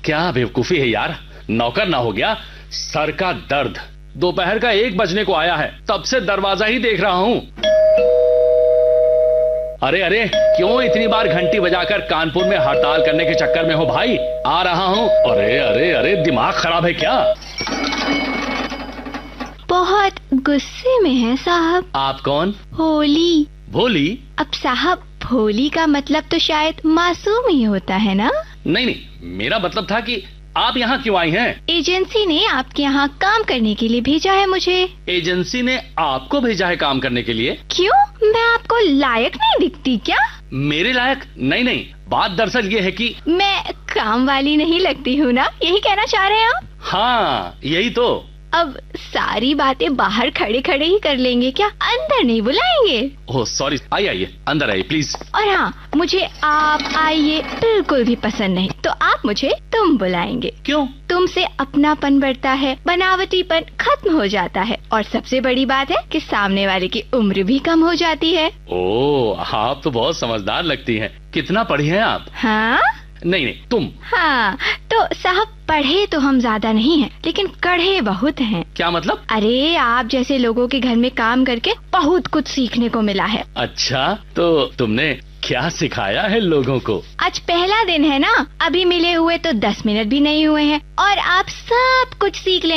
क्या बेवकूफी है यार, नौकर ना हो गया। सर का दर्द, दोपहर का 1 बजने को आया है, तब से दरवाजा ही देख रहा हूँ। अरे अरे, क्यों इतनी बार घंटी बजाकर कानपुर में हड़ताल करने के चक्कर में हो भाई? आ रहा हूँ। अरे अरे अरे, दिमाग खराब है क्या? बहुत गुस्से में है साहब। आप कौन? होली। भोली? अब साहब, भोली का मतलब तो शायद मासूम ही होता है ना? नहीं नहीं, मेरा मतलब था कि आप यहाँ क्यों आई हैं? एजेंसी ने आपके यहाँ काम करने के लिए भेजा है मुझे। एजेंसी ने आपको भेजा है काम करने के लिए? क्यों, मैं आपको लायक नहीं दिखती क्या? मेरे लायक? नहीं नहीं, बात दरअसल ये है कि मैं काम वाली नहीं लगती हूँ ना, यही कहना चाह रहे हैं आप? हाँ, यही तो। अब सारी बातें बाहर खड़े खड़े ही कर लेंगे क्या? अंदर नहीं बुलाएंगे? ओह सॉरी, आइए आइए, अंदर आइए प्लीज। और हाँ, मुझे आप आइए बिल्कुल भी पसंद नहीं, तो आप मुझे तुम बुलाएंगे। क्यों? तुमसे अपनापन बढ़ता है, बनावटीपन खत्म हो जाता है, और सबसे बड़ी बात है कि सामने वाले की उम्र भी कम हो जाती है। ओह, आप तो बहुत समझदार लगती हैं। कितना पढ़ी हैं आप? हाँ? नहीं नहीं, तुम। हाँ, तो साहब पढ़े तो हम ज्यादा नहीं हैं, लेकिन कढ़े बहुत हैं। क्या मतलब? अरे, आप जैसे लोगों के घर में काम करके बहुत कुछ सीखने को मिला है। अच्छा, तो तुमने क्या सिखाया है लोगों को? आज पहला दिन है ना, अभी मिले हुए तो 10 मिनट भी नहीं हुए हैं, और आप सब कुछ सीख ले